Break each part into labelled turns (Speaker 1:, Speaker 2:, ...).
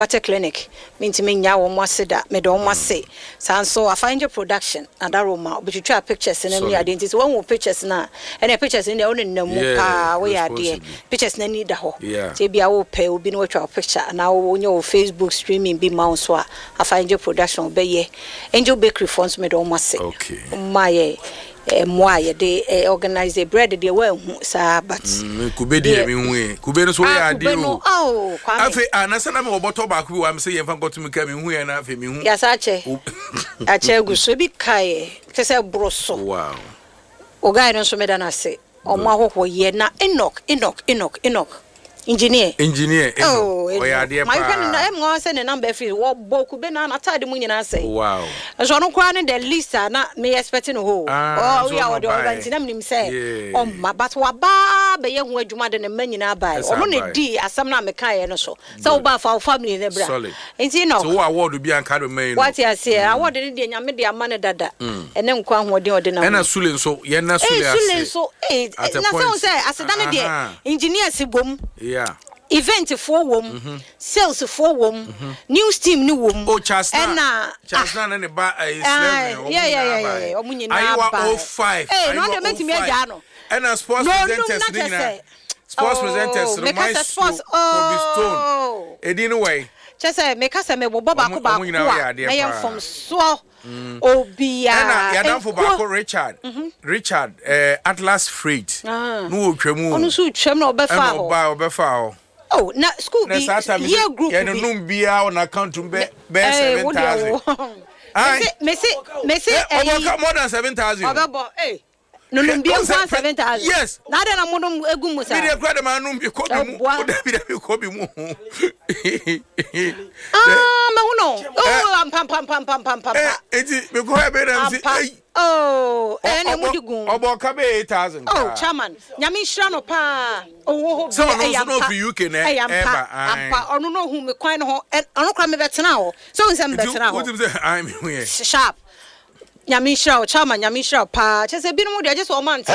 Speaker 1: Water clinic. Minti minya wo mo ase da. Me do mo ase. Sanso afange production adaroma. But you try pictures and me identity. So one pictures na. And the pictures in the only namu pa we are there. Pictures na need da ho. Say bia wo pay obi no twa picture. Na wo nyo Facebook streaming bi ma so a afange production be ye. Angel Bakery funds me do mo ase.
Speaker 2: Okay.
Speaker 1: My moi they organize the bread they were sa but
Speaker 2: kube dey me hu kube no so we are dey o afi anasa na me oboto ba ku am say yemfa goto me ka me hu na afi me hu
Speaker 1: ya sa che ache gu so bi kai te se broso
Speaker 2: wow
Speaker 1: o guy no so me da na se o ma hoho ye na Enoch engineer
Speaker 2: oh yeah there
Speaker 1: my friend na em say the number free wo boku be na atade mu nyina say
Speaker 2: wow
Speaker 1: so no kwa ne the list na me expecting ho oh we are the organize na nim say oh ma but wa ba be ye hu adwuma de ne manyina ba o no ne di asam na me kan ye no so wo ba fa family ne bra enti no
Speaker 2: so award bi anka do man
Speaker 1: what you say award ne de nyame de amane dada ene nkwa hoden ode na
Speaker 2: ena sule so ye na sule ase
Speaker 1: sule so na say aseda ne de engineer si bom
Speaker 2: yeah
Speaker 1: event for wom sales for wom news team ni wom
Speaker 2: oh chasna na ne ba
Speaker 1: yeah omunyina ba
Speaker 2: I 05
Speaker 1: no dey make me aja no
Speaker 2: and sports presenters ni na sports presenters remind sports Stone anyway
Speaker 1: chese make us me bobo ba ko ba ko na yem from so obia
Speaker 2: and ya dan for ba ko Richard Atlas Freight no otwamu
Speaker 1: onu so twam na
Speaker 2: obefa ho
Speaker 1: oh na school be year group
Speaker 2: ya no num bia on account be 7,000
Speaker 1: me say
Speaker 2: more than 7,000
Speaker 1: obebo no num bia 7,000
Speaker 2: yes
Speaker 1: na de na modom egum musa
Speaker 2: bi de kwa de ma num bi ko bi mu bi ko bi mu
Speaker 1: me huno pam
Speaker 2: eti me ko be dem say
Speaker 1: oh ene mudigun
Speaker 2: oboka be 8,000
Speaker 1: oh chairman nyame hira no pa oh
Speaker 2: so no for UK na
Speaker 1: ampa ono no hu me kwan no ho ono kra me betena ho so nsem betena ho
Speaker 2: what you say I'm here
Speaker 1: sharp nyame hira chairman nyame hira pa chese bi no mu de je so o man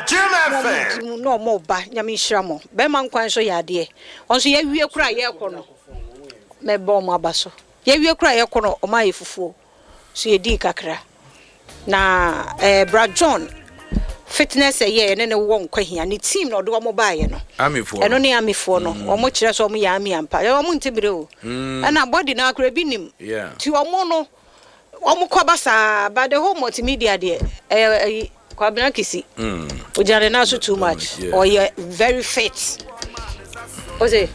Speaker 1: no mo ba nyame hira mo be man kwan so ya de onso ye wie kura ye ko no me bo mo abaso ye wie kura ye ko no o ma ye fufuo so ye di kakra na Brad John fitness ye ne wo nkwahia ne team no do mo baaye no
Speaker 2: amifo
Speaker 1: eno ne amifo no o mo kire so mo ya ami ampa o mo ntibire o na body na akra bi nim ti o mo no o mo kwabasa but the whole multimedia there kwabena kisi o jare na so too much or you very fit o say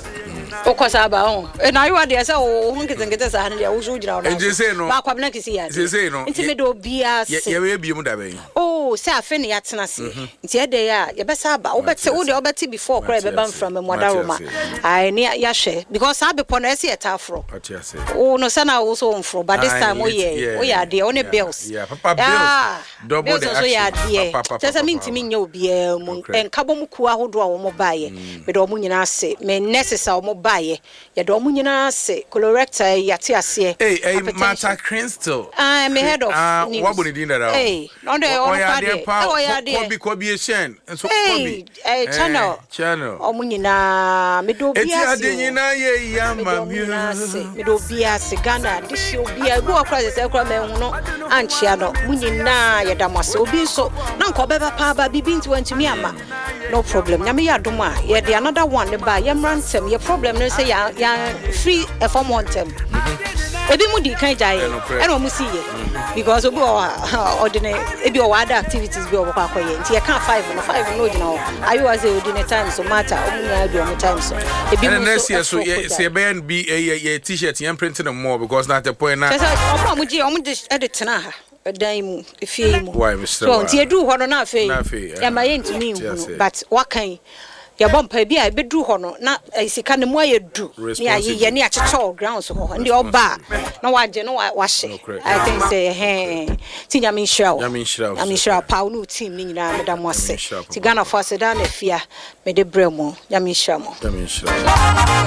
Speaker 1: o kosa ba on na you dey say o hunkete sa han dey o so jira o ba kwabena kisi ya nti me do bia se
Speaker 2: ye we biem da ben
Speaker 1: oh say afa ne yatena se nti e dey ya ye be sa ba o bete o dey o bete before cry be ban from modaroma ai ne ya hwe because abepo na ese etafro oh no say na o so onfro but this time o ye dey on bills
Speaker 2: papa bills double the
Speaker 1: so ya dey say me ntimi nya obi mu enkabo mu ku ahodo a wo mo baaye me do mo nyina se me necessary mo baaye ye do mo nyina se colorectal yate ase
Speaker 2: Martha Crystal
Speaker 1: me head of
Speaker 2: news what boni din da
Speaker 1: no dey on party
Speaker 2: Kobi Shen so
Speaker 1: Kobi channel o mo nyina me do bia se
Speaker 2: eti nyina ye yama
Speaker 1: me do bia se Ghana dishi obi a go akra se kra me hu no anchia no mo nyina ye damase obi so na nko beba pa ba bibi nti wantumi ama no problem nyame ya dom a ye de another one ne ba ye mrantem ye problem no say ya free a form one term ebi mu di kan jaye e no mu see ye because obi ordinary ebi o other activities bi o kwa akoye nti ye kan 5 no gina o ayu was ordinary time so matter o mu ya do on time so ebi mu
Speaker 2: next year so ye ben be a t-shirt ye printing them more because na the point na
Speaker 1: so mu je edit na ha daimu efie mu
Speaker 2: so
Speaker 1: nti edu ho no na afei ya ma ye ntumi hu but wakan ya bompa bi a bedu ho no na sika ne mu ayedu ne aye ne achecho grounds ho ndi oba na waje no wahye I think say ti nyame nhyira pa no team ni nyina me da mo ase ti Ghana for aseda na fia me de bremo nyame nhyira mo